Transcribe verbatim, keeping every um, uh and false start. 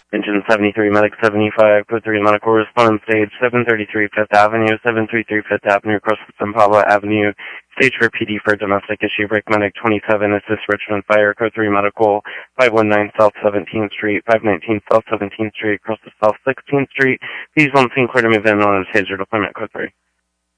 Engine seventy-three, Medic seventy-five, code three, medical response, stage seven thirty-three Fifth Avenue, seven thirty-three Fifth Avenue, across from Pablo Avenue, stage for P D for domestic issue, brake medic twenty-seven, assist Richmond Fire, code three, medical, five nineteen South seventeenth Street, five nineteen South seventeenth Street, across to South sixteenth Street, please on scene, clear to move in on a taser deployment, code three.